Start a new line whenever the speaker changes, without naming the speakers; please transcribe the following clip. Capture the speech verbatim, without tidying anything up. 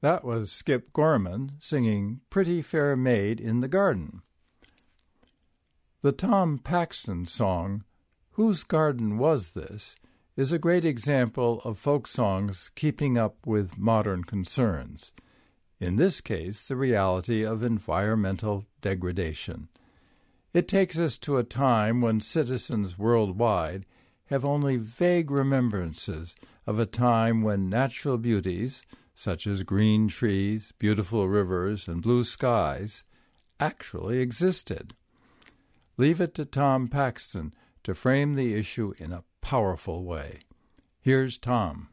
That was Skip Gorman singing Pretty Fair Maid in the Garden. The Tom Paxton song, Whose Garden Was This?, is a great example of folk songs keeping up with modern concerns, in this case the reality of environmental degradation. It takes us to a time when citizens worldwide have only vague remembrances of a time when natural beauties, such as green trees, beautiful rivers, and blue skies, actually existed. Leave it to Tom Paxton to frame the issue in a powerful way. Here's Tom.